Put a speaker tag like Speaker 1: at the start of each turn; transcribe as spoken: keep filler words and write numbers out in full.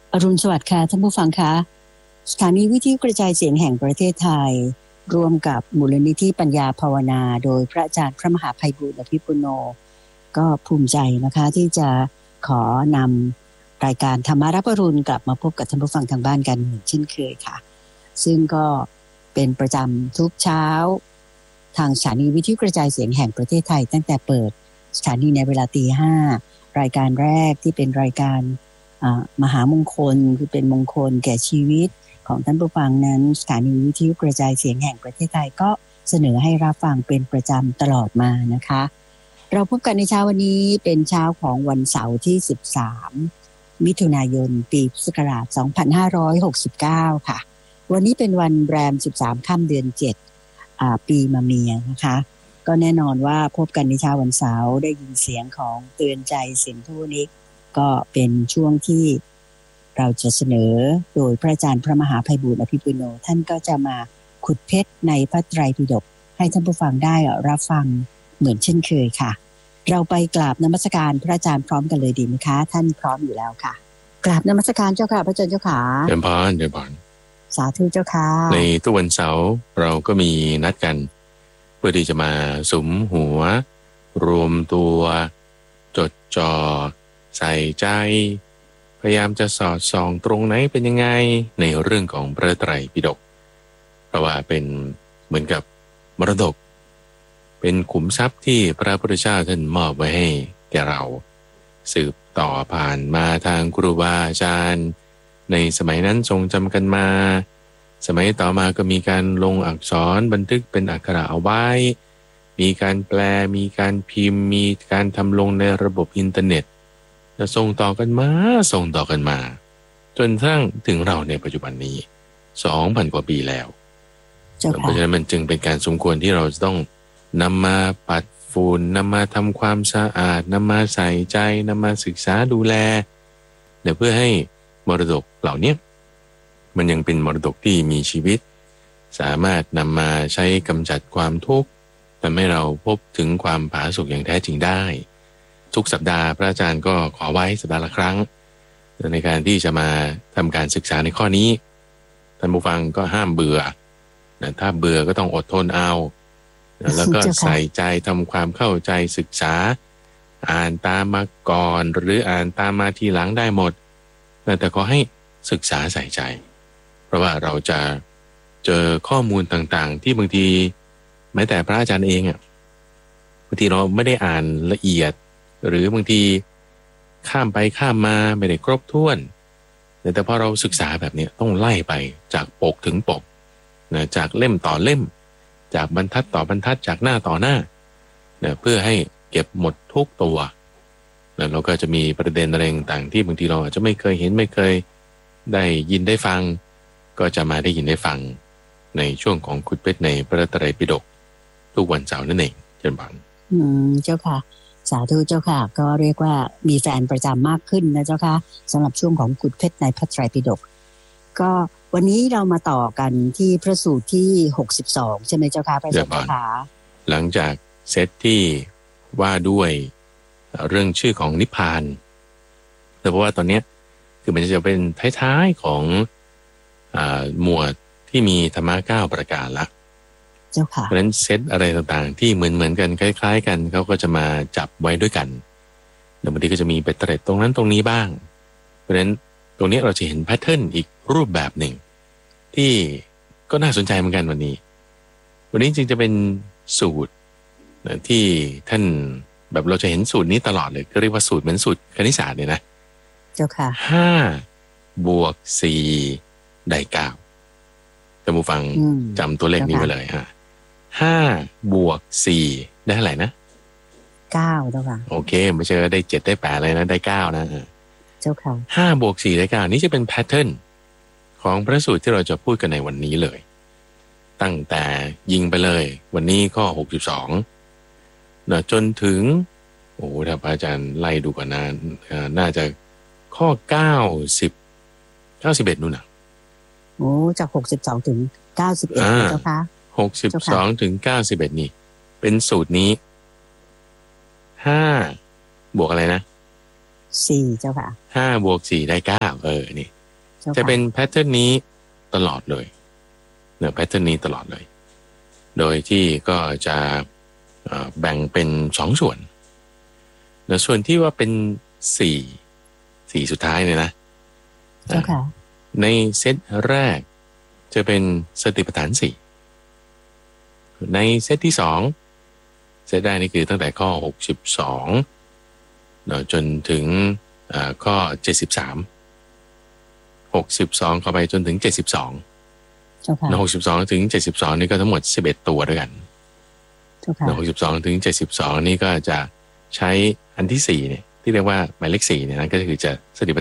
Speaker 1: อรุณสวัสดิ์ค่ะท่านผู้ฟังคะสถานีวิทยุกระจายเสียงแห่งประเทศไทยร่วมกับมูลนิธิปัญญาภาวนาโดยพระอาจารย์พระมหาไพบูลย์อภิปุโนก็ภูมิใจนะคะที่จะขอนำรายการธรรมารับอรุณกลับมาพบกับท่านผู้ฟังทางบ้านกันเหมือนเช่นเคยค่ะซึ่งก็เป็นประจำทุกเช้าทางสถานีวิทยุกระจายเสียงแห่งประเทศไทยตั้งแต่เปิดสถานีในเวลาตีห้ารายการแรกที่เป็นรายการมหามงคลคือเป็นมงคลแก่ชีวิตของท่านผู้ฟังนั้นสถานีวิทยุกระจายเสียงแห่งประเทศไทยก็เสนอให้รับฟังเป็นประจำตลอดมานะคะเราพบกันในเช้าวันนี้เป็นเช้าของวันเสาร์ที่สิบสามมิถุนายนปีพุทธศักราชสองพันห้าร้อยหกสิบเก้าค่ะวันนี้เป็นวันแรมสิบสามค่ำเดือนเจ็ดอ่าปีมะเมียนะคะก็แน่นอนว่าพบกันในเช้าวันเสาร์ได้ยินเสียงของเตือนใจสินธุนิกก็เป็นช่วงที่เราจะเสนอโดยพระอาจารย์พระมหาไพบูลย์อภิปุโนท่านก็จะมาขุดเพชรในพระไตรปิฎกให้ท่านผู้ฟังได้รับฟังเหมือนเช่นเคยค่ะเราไปกราบนมัสการพระอาจารย์พร้อมกันเลยดีไหมคะท่านพร้อมอยู่แล้วค่ะกราบนมัสการเจ้าค่ะพระอาจารย์เจ้าค่ะ
Speaker 2: เดินพานเดินพาน
Speaker 1: สาธุเจ้าค่ะ
Speaker 2: ในทุกวันเสาร์เราก็มีนัดกันเพื่อที่จะมาสุมหัวรวมตัวจดจ่อใส่ใจพยายามจะสอดส่องตรงไหนเป็นยังไงในเรื่องของพระไตรปิฎกเพราะว่าเป็นเหมือนกับมรดกเป็นขุมทรัพย์ที่พระพุทธเจ้าท่านมอบไว้ให้แก่เราสืบต่อผ่านมาทางครูบาอาจารย์ในสมัยนั้นทรงจำกันมาสมัยต่อมาก็มีการลงอักษรบันทึกเป็นอักขระเอาไว้มีการแปลมีการพิมพ์มีการทำลงในระบบอินเทอร์เน็ตจะส่งต่อกันมาส่งต่อกันมาจนทั้งถึงเราในปัจจุบันนี้ สองพัน กว่าปีแล้วเพราะฉะนั้นมันจึงเป็นการสมควรที่เราจะต้องนำมาปัดฝุ่นนำมาทำความสะอาดนำมาใส่ใจนำมาศึกษาดูแลเพื่อให้มรดกเหล่านี้มันยังเป็นมรดกที่มีชีวิตสามารถนำมาใช้กำจัดความทุกข์ทำให้เราพบถึงความผาสุกอย่างแท้จริงได้ทุกสัปดาห์พระอาจารย์ก็ขอไว้สัปดาห์ละครั้งในการที่จะมาทำการศึกษาในข้อนี้ท่านผู้ฟังก็ห้ามเบื่อนะถ้าเบื่อก็ต้องอดทนเอาแล้วก็ใส่ใจทำความเข้าใจศึกษาอ่านตามมาก่อนหรืออ่านตามมาทีหลังได้หมดแต่ขอให้ศึกษาใส่ใจเพราะว่าเราจะเจอข้อมูลต่างๆที่บางทีแม้แต่พระอาจารย์เองอ่ะบางทีเราไม่ได้อ่านละเอียดหรือบางทีข้ามไปข้ามมาไม่ได้ครบถ้วนแต่พอเราศึกษาแบบนี้ต้องไล่ไปจากปกถึงปกนะจากเล่มต่อเล่มจากบรรทัดต่อบรรทัดจากหน้าต่อหน้านะเพื่อให้เก็บหมดทุกตัวแล้วเราก็จะมีประเด็นอะไรต่างๆที่บางทีเราอาจจะไม่เคยเห็นไม่เคยได้ยินได้ฟังก็จะมาได้ยินได้ฟังในช่วงของขุดเพชรในพระไตรปิฎกทุกวันเสาร์นั่นเองเชิญบัง
Speaker 1: อืมเจ้าค่ะสาธุเจ้าค่ะก็เรียกว่ามีแฟนประจำมากขึ้นนะเจ้าค่ะสำหรับช่วงของขุดเพชรในพระไตรปิฎกก็วันนี้เรามาต่อกันที่พระสูตรที่หกสิบสองใช่ไหมเจ้าค่ะพระอาจารย์เจ้าค่ะ
Speaker 2: หลังจากเซตที่ว่าด้วยเรื่องชื่อของนิพพานแต่เพราะว่าตอนนี้คือมันจะเป็นท้ายๆของอ่าหมวดที่มีธรรมะเก้าประการละ
Speaker 1: เจ้าค่ะ
Speaker 2: เพราะฉะนั้นเซตอะไรต่างๆที่เหมือนๆกันคล้ายๆกันเขาก็จะมาจับไว้ด้วยกันเดี๋ยวบางทีก็จะมีไปเตร็ดตรงนั้นตรงนี้บ้างเพราะฉะนั้นตรงนี้เราจะเห็นแพทเทิร์นอีกรูปแบบหนึ่งที่ก็น่าสนใจเหมือนกันวันนี้วันนี้จริงจะเป็นสูตรที่ท่านแบบเราจะเห็นสูตรนี้ตลอดเลยก็เรียกว่าสูตรเหมือนสูตรคณิตศาสตร์เลยนะ
Speaker 1: เจ้าค่ะ
Speaker 2: ห้าบวกสี่ได้เก้าท่านผู้ฟังจำตัวเลขนี้ไว้เลยฮะห้าบวกสี่ได้เท่าไหร่นะ
Speaker 1: เก้าเจ้าค่ะ
Speaker 2: โอเคไม่ใช่ได้เจ็ดได้แปดเลยนะได้เก้านะ
Speaker 1: เจ้าค่ะ
Speaker 2: ห้าบวกสี่ได้เก้านี่จะเป็นแพทเทิร์นของพระสูตรที่เราจะพูดกันในวันนี้เลยตั้งแต่ยิงไปเลยวันนี้ข้อหกสิบสองนะจนถึงโอ้ถ้าพระอาจารย์ไล่ดูก่อนนะน่าจะข้อเก้าสิบเก้าสิบเอ็ดนู่นน่ะ
Speaker 1: โอ้จากหกสิบสองถึงเก้าสิบเอ็ดเจ้าค่ะ
Speaker 2: หกสิบสองถึงเก้าสิบเอ็ดนี่เป็นสูตรนี้ห้าบวกอะไรนะ
Speaker 1: สี่เจ้าค่ะ
Speaker 2: ห้าบวกสี่ได้เก้าเออนี่จะเป็นแพทเทิร์นนี้ตลอดเลยเนี่ยแพทเทิร์นนี้ตลอดเลยโดยที่ก็จะแบ่งเป็นสองส่วนในส่วนที่ว่าเป็นสี่สี่สุดท้ายเนี่ยนะในเซตแรกจะเป็นสติปัฏฐานสี่ในเซตที่สองเซตแรกนี่คือตั้งแต่ข้อหกสิบสองเนาะจนถึงข้อเจ็ดสิบสาม หกสิบสองเข้าไปจนถึงเจ็ดสิบสองในหกสิบสองถึงเจ็ดสิบสองนี่ก็ทั้งหมดสิบเอ็ดตัวด้วยกันในหกสิบสองถึงเจ็ดสิบสองนี่ก็จะใช้อันที่สี่เนี่ยที่เรียกว่าหมายเลขสี่เนี่ยนะก็คือจะสติปัฏฐาน